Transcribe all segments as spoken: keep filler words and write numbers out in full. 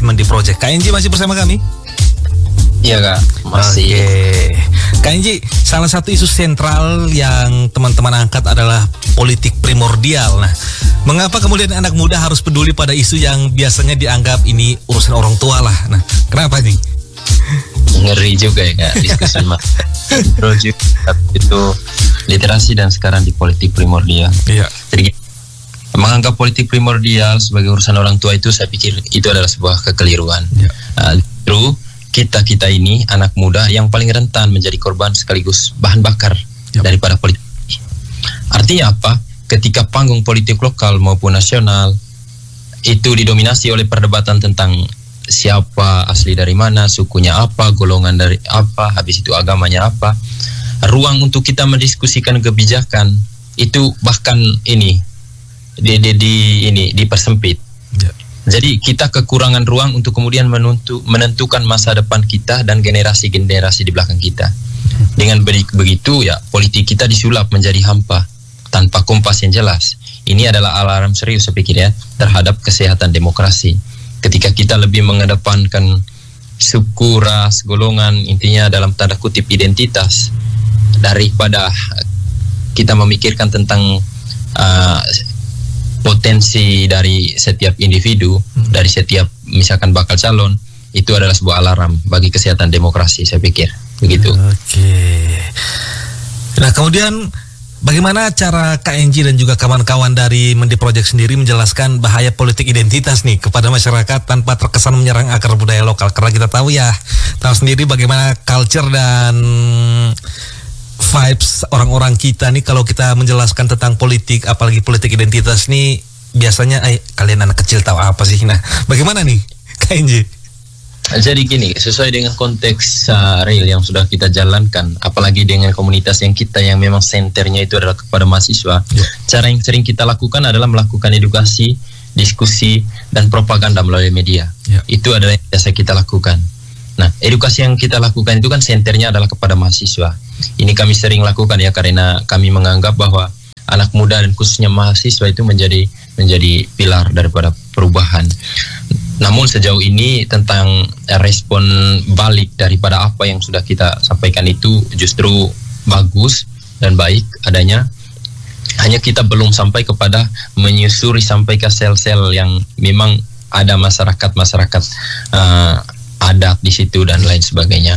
Mendi Project. Kak Enji masih bersama kami? Iya Kak, masih. Oke. Kak Enji, salah satu isu sentral yang teman-teman angkat adalah politik primordial. Nah, mengapa kemudian anak muda harus peduli pada isu yang biasanya dianggap ini urusan orang tua lah? Nah, kenapa nih? Ngeri juga ya Kak, diskusi mas. Project itu literasi dan sekarang di politik primordial. Iya. Jadi menganggap politik primordial sebagai urusan orang tua itu saya pikir itu adalah sebuah kekeliruan. Iya. Uh, true. Kita-kita ini anak muda yang paling rentan menjadi korban sekaligus bahan bakar yep. daripada politik. Artinya apa? Ketika panggung politik lokal maupun nasional itu didominasi oleh perdebatan tentang siapa asli dari mana, sukunya apa, golongan dari apa, habis itu agamanya apa, ruang untuk kita mendiskusikan kebijakan itu bahkan ini di, di, di ini dipersempit. Yep. Jadi kita kekurangan ruang untuk kemudian menentu, menentukan masa depan kita dan generasi-generasi di belakang kita. Dengan begitu ya politik kita disulap menjadi hampa tanpa kompas yang jelas. Ini adalah alarm serius saya pikir ya terhadap kesehatan demokrasi. Ketika kita lebih mengedepankan suku, ras, golongan, intinya dalam tanda kutip identitas daripada kita memikirkan tentang uh, potensi dari setiap individu, hmm. dari setiap misalkan bakal calon, itu adalah sebuah alarm bagi kesehatan demokrasi, saya pikir begitu. Oke. Nah kemudian bagaimana cara Kak Enji dan juga kawan-kawan dari Mendi Project sendiri menjelaskan bahaya politik identitas nih kepada masyarakat tanpa terkesan menyerang akar budaya lokal? Karena kita tahu ya, tahu sendiri bagaimana culture dan vibes orang-orang kita nih kalau kita menjelaskan tentang politik, apalagi politik identitas nih biasanya eh, kalian anak kecil tahu apa sih? Nah bagaimana nih Kak Enji? Jadi gini, sesuai dengan konteks uh, real yang sudah kita jalankan, apalagi dengan komunitas yang kita yang memang senternya itu adalah kepada mahasiswa, yeah. cara yang sering kita lakukan adalah melakukan edukasi, diskusi, dan propaganda melalui media. Yeah. Itu adalah yang biasa kita lakukan. Nah, edukasi yang kita lakukan itu kan senternya adalah kepada mahasiswa. Ini kami sering lakukan ya karena kami menganggap bahwa anak muda dan khususnya mahasiswa itu menjadi menjadi pilar daripada perubahan. Namun sejauh ini tentang respon balik daripada apa yang sudah kita sampaikan itu justru bagus dan baik adanya. Hanya kita belum sampai kepada menyusuri sampai ke sel-sel yang memang ada masyarakat-masyarakat uh, adat di situ dan lain sebagainya.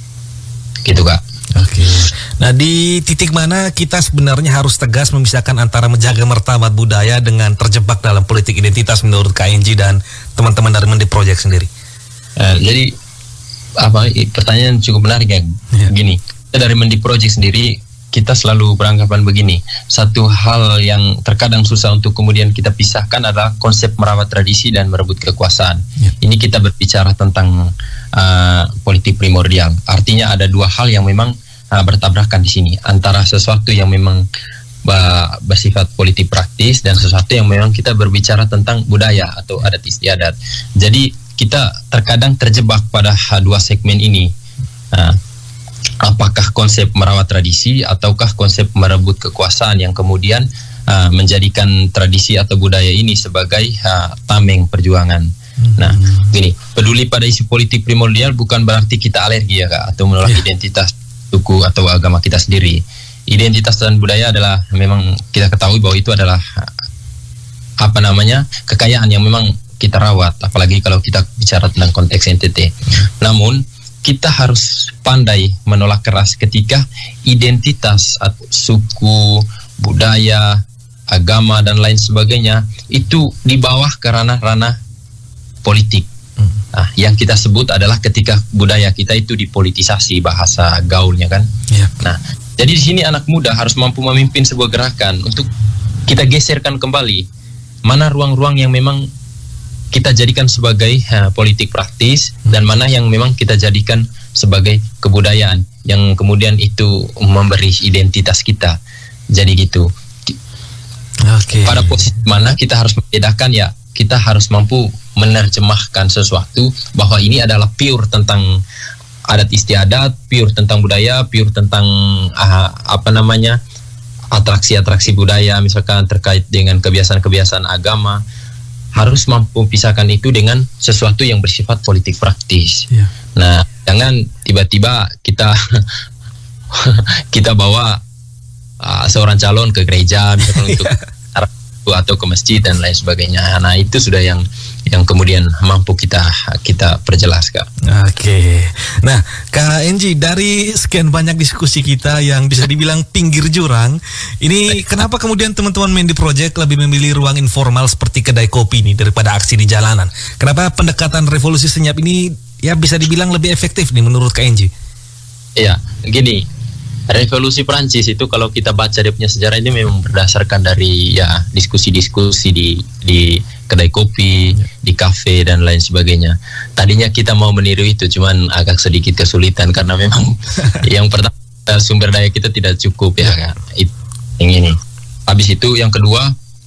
Gitu Kak. Oke. Nah di titik mana kita sebenarnya harus tegas memisahkan antara menjaga martabat budaya dengan terjebak dalam politik identitas menurut Kak Enji dan teman-teman dari Mendi Project sendiri? Uh, jadi apa pertanyaan cukup menarik ya. Yeah. Gini, kita dari Mendi Project sendiri kita selalu beranggapan begini. Satu hal yang terkadang susah untuk kemudian kita pisahkan adalah konsep merawat tradisi dan merebut kekuasaan. Ya. Ini kita berbicara tentang uh, politik primordial. Artinya ada dua hal yang memang uh, bertabrakan di sini. Antara sesuatu yang memang uh, bersifat politik praktis dan sesuatu yang memang kita berbicara tentang budaya atau adat istiadat. Jadi kita terkadang terjebak pada uh, dua segmen ini. Uh, Apakah konsep merawat tradisi ataukah konsep merebut kekuasaan yang kemudian uh, menjadikan tradisi atau budaya ini sebagai uh, tameng perjuangan. Hmm. Nah, gini, peduli pada isu politik primordial bukan berarti kita alergi ya Kak, atau menolak yeah. identitas suku atau agama kita sendiri. Identitas dan budaya adalah memang kita ketahui bahwa itu adalah apa namanya kekayaan yang memang kita rawat, apalagi kalau kita bicara tentang konteks N T T. Namun kita harus pandai menolak keras ketika identitas atau suku, budaya, agama dan lain sebagainya itu di bawah ke ranah-ranah politik. Nah, yang kita sebut adalah ketika budaya kita itu dipolitisasi bahasa gaulnya kan. Yeah. Nah, jadi di sini anak muda harus mampu memimpin sebuah gerakan untuk kita geserkan kembali mana ruang-ruang yang memang kita jadikan sebagai uh, politik praktis dan mana yang memang kita jadikan sebagai kebudayaan yang kemudian itu memberi identitas kita. Jadi gitu. Okay. Pada posisi mana kita harus membedakan ya, kita harus mampu menerjemahkan sesuatu bahwa ini adalah pure tentang adat istiadat, pure tentang budaya, pure tentang uh, apa namanya atraksi-atraksi budaya misalkan terkait dengan kebiasaan-kebiasaan agama. harus mampu pisahkan itu dengan sesuatu yang bersifat politik praktis. Yeah. Nah, jangan tiba-tiba kita kita bawa uh, seorang calon ke gereja misalkan untuk atau ke masjid dan lain sebagainya. Nah, itu sudah yang yang kemudian mampu kita kita perjelas, Kak. Oke. Nah, Kak Enji, dari sekian banyak diskusi kita yang bisa dibilang pinggir jurang, ini kenapa kemudian teman-teman Mendi Project lebih memilih ruang informal seperti kedai kopi ini daripada aksi di jalanan? Kenapa pendekatan revolusi senyap ini ya bisa dibilang lebih efektif nih menurut Kak Enji? Iya, gini. Revolusi Prancis itu kalau kita baca dia punya sejarah ini memang berdasarkan dari ya diskusi-diskusi di di kedai kopi, ya. Di kafe dan lain sebagainya. Tadinya kita mau meniru itu, cuman agak sedikit kesulitan karena memang yang pertama sumber daya kita tidak cukup ya kan. Itu yang ini. Habis itu yang kedua,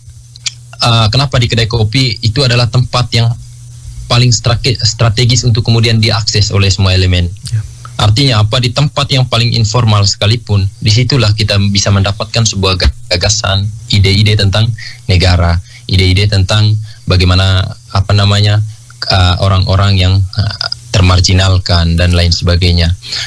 uh, kenapa di kedai kopi itu adalah tempat yang paling strategis untuk kemudian diakses oleh semua elemen. Ya. Artinya apa, di tempat yang paling informal sekalipun, disitulah kita bisa mendapatkan sebuah gagasan, ide-ide tentang negara, ide-ide tentang bagaimana apa namanya uh, orang-orang yang uh, termarginalkan dan lain sebagainya.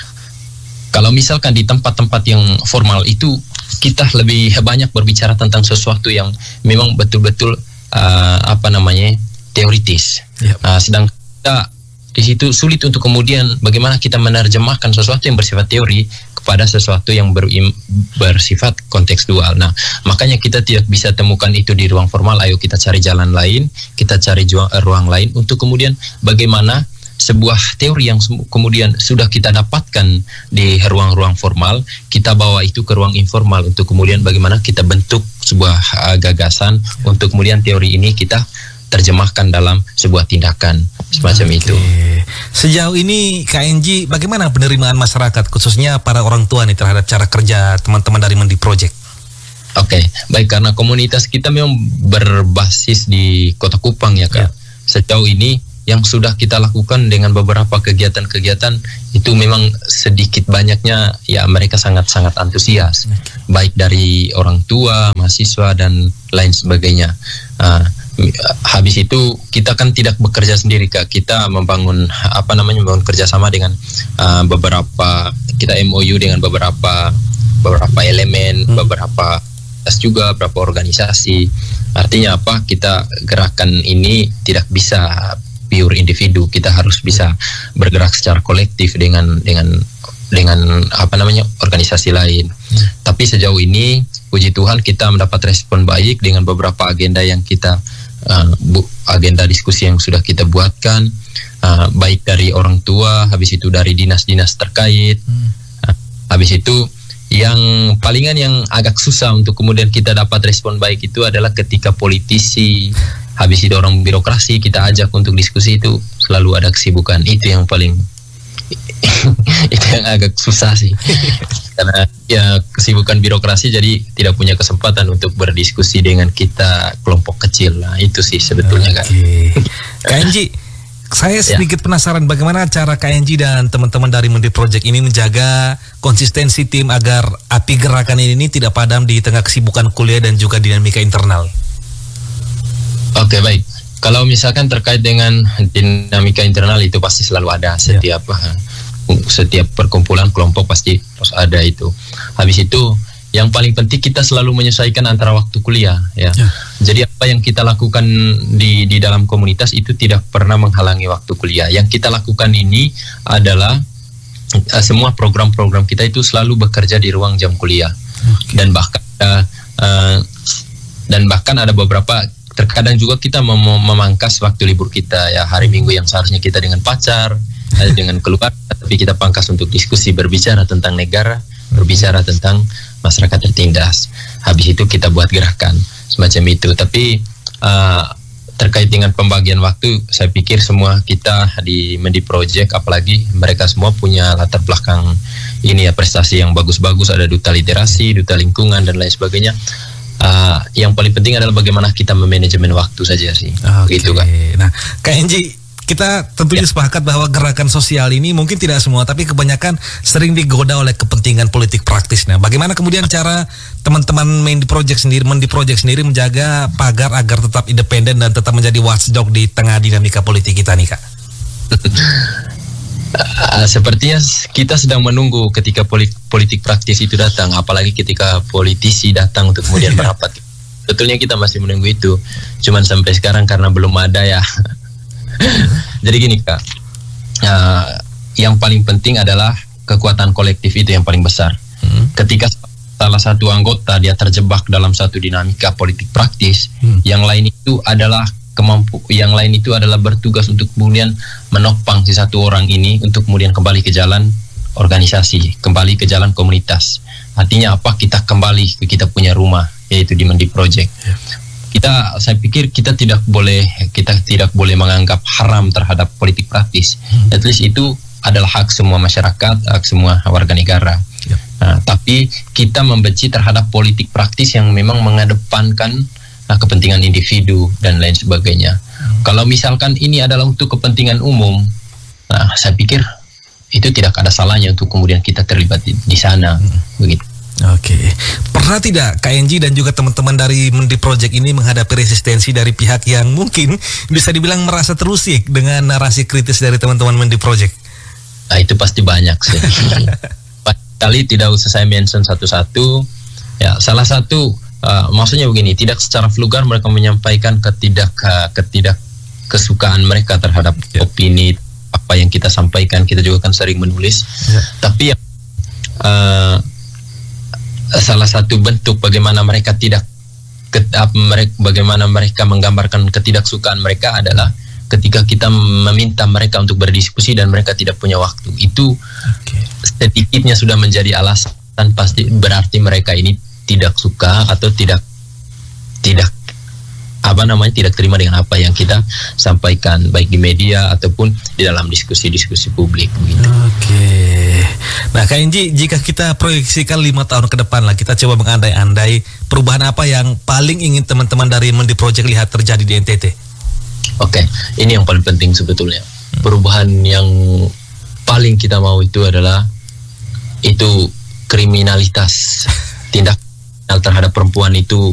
Kalau misalkan di tempat-tempat yang formal itu kita lebih banyak berbicara tentang sesuatu yang memang betul-betul uh, apa namanya teoritis. Yep. Uh, sedang kita di situ sulit untuk kemudian bagaimana kita menerjemahkan sesuatu yang bersifat teori kepada sesuatu yang ber, bersifat kontekstual. Nah, makanya kita tidak bisa temukan itu di ruang formal. Ayo kita cari jalan lain, kita cari ju- ruang lain untuk kemudian bagaimana sebuah teori yang kemudian sudah kita dapatkan di ruang-ruang formal, kita bawa itu ke ruang informal untuk kemudian bagaimana kita bentuk sebuah uh, gagasan untuk kemudian teori ini kita terjemahkan dalam sebuah tindakan semacam okay. itu. Sejauh ini Kak Enji, bagaimana penerimaan masyarakat khususnya para orang tua nih terhadap cara kerja teman-teman dari Mendi Project? Oke, okay. Baik, karena komunitas kita memang berbasis di Kota Kupang ya Kak. Yeah. Sejauh ini yang sudah kita lakukan dengan beberapa kegiatan-kegiatan itu memang sedikit banyaknya ya mereka sangat-sangat antusias, okay. Baik dari orang tua, mahasiswa dan lain sebagainya. Uh, habis itu kita kan tidak bekerja sendiri Kak, kita membangun apa namanya membangun kerjasama dengan uh, beberapa kita M O U dengan beberapa beberapa elemen, hmm. beberapa juga beberapa organisasi. Artinya apa? Kita gerakan ini tidak bisa pure individu, kita harus bisa bergerak secara kolektif dengan dengan dengan apa namanya organisasi lain. Hmm. Tapi sejauh ini puji Tuhan kita mendapat respon baik dengan beberapa agenda yang kita Uh, bu, agenda diskusi yang sudah kita buatkan, uh, baik dari orang tua, habis itu dari dinas-dinas terkait, hmm. uh, habis itu yang palingan yang agak susah untuk kemudian kita dapat respon baik itu adalah ketika politisi, habis itu orang birokrasi kita ajak untuk diskusi itu selalu ada kesibukan, itu yang paling itu yang agak susah sih karena ya kesibukan birokrasi jadi tidak punya kesempatan untuk berdiskusi dengan kita kelompok kecil. Nah itu sih sebetulnya Kak. Okay. Kak Enji, saya sedikit ya. penasaran bagaimana cara Kak Enji dan teman-teman dari Mendi Project ini menjaga konsistensi tim agar api gerakan ini tidak padam di tengah kesibukan kuliah dan juga dinamika internal. Oke, okay, baik. Kalau misalkan terkait dengan dinamika internal itu pasti selalu ada setiap ya. setiap perkumpulan kelompok pasti harus ada itu. Habis itu yang paling penting kita selalu menyesuaikan antara waktu kuliah ya. ya. Jadi apa yang kita lakukan di di dalam komunitas itu tidak pernah menghalangi waktu kuliah. Yang kita lakukan ini adalah uh, semua program-program kita itu selalu bekerja di ruang jam kuliah. Okay. Dan bahkan uh, uh, dan bahkan ada beberapa terkadang juga kita mem- memangkas waktu libur kita ya, hari Minggu yang seharusnya kita dengan pacar, dengan keluarga, tapi kita pangkas untuk diskusi berbicara tentang negara, berbicara tentang masyarakat tertindas. Habis itu kita buat gerakan semacam itu. Tapi uh, terkait dengan pembagian waktu, saya pikir semua kita di Mendi Project, apalagi mereka semua punya latar belakang ini ya, prestasi yang bagus-bagus, ada duta literasi, duta lingkungan dan lain sebagainya. Uh, yang paling penting adalah bagaimana kita memanajemen waktu saja sih. Okay. Gitu kan. Nah, Kak Enji, kita tentunya ya. sepakat bahwa gerakan sosial ini mungkin tidak semua, tapi kebanyakan sering digoda oleh kepentingan politik praktis. Nah, bagaimana kemudian cara teman-teman Mendi Project sendiri, Mendi Project sendiri menjaga pagar agar tetap independen dan tetap menjadi watchdog di tengah dinamika politik kita nih, Kak? Uh, sepertinya kita sedang menunggu ketika politik, politik praktis itu datang, apalagi ketika politisi datang untuk kemudian merapat. Betulnya kita masih menunggu itu, cuman sampai sekarang karena belum ada ya. Jadi gini Kak, uh, yang paling penting adalah kekuatan kolektif itu yang paling besar. Hmm. Ketika salah satu anggota dia terjebak dalam satu dinamika politik praktis, hmm. yang lain itu adalah kemampu, yang lain itu adalah bertugas untuk kemudian menopang si satu orang ini untuk kemudian kembali ke jalan organisasi, kembali ke jalan komunitas. Artinya apa? Kita kembali ke kita punya rumah, yaitu di Mendi Project. Yeah. Kita, saya pikir kita tidak boleh, kita tidak boleh menganggap haram terhadap politik praktis. Hmm. At least itu adalah hak semua masyarakat, hak semua warga negara. Yeah. Nah, tapi kita membenci terhadap politik praktis yang memang mengedepankan nah, kepentingan individu dan lain sebagainya. Hmm. Kalau misalkan ini adalah untuk kepentingan umum, nah saya pikir itu tidak ada salahnya untuk kemudian kita terlibat di, di sana, hmm. begitu. Oke, pernah tidak K N J dan juga teman-teman dari Mendi Project ini menghadapi resistensi dari pihak yang mungkin bisa dibilang merasa terusik dengan narasi kritis dari teman-teman Mendi Project? Nah itu pasti banyak sih. Kali tidak usah saya mention satu-satu. Ya, salah satu uh, maksudnya begini, tidak secara vulgar mereka menyampaikan ketidak uh, ketidak kesukaan mereka terhadap yeah. opini apa yang kita sampaikan. Kita juga kan sering menulis, yeah. tapi uh, salah satu bentuk bagaimana mereka tidak ket, uh, mereka, bagaimana mereka menggambarkan ketidaksukaan mereka adalah ketika kita meminta mereka untuk berdiskusi dan mereka tidak punya waktu. Itu okay. sedikitnya sudah menjadi alasan, pasti berarti mereka ini tidak suka atau tidak tidak apa namanya tidak terima dengan apa yang kita sampaikan baik di media ataupun di dalam diskusi-diskusi publik. Gitu. Oke. Nah, Kak Enji, jika kita proyeksikan lima tahun ke depan lah, kita coba mengandai-andai perubahan apa yang paling ingin teman-teman dari Mendi Project lihat terjadi di N T T? Oke, ini yang paling penting sebetulnya. Perubahan yang paling kita mau itu adalah itu kriminalitas, tindak terhadap perempuan itu